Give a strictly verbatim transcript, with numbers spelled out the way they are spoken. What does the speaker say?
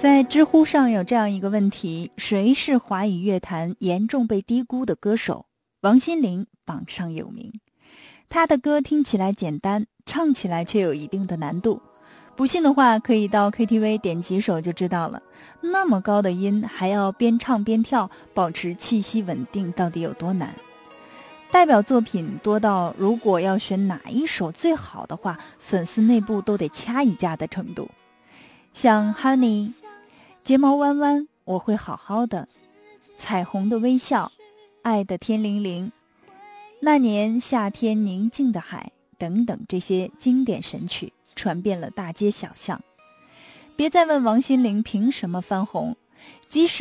在知乎上有这样一个问题：谁是华语乐坛严重被低估的歌手？王心凌榜上有名。她的歌听起来简单，唱起来却有一定的难度。不信的话，可以到 K T V 点几首就知道了。那么高的音，还要边唱边跳，保持气息稳定，到底有多难？代表作品多到如果要选哪一首最好的话，粉丝内部都得掐一架的程度。像 Honey、睫毛弯弯，我会好好的，彩虹的微笑，爱的天灵灵，那年夏天宁静的海等等，这些经典神曲传遍了大街小巷。别再问王心凌凭什么翻红，即使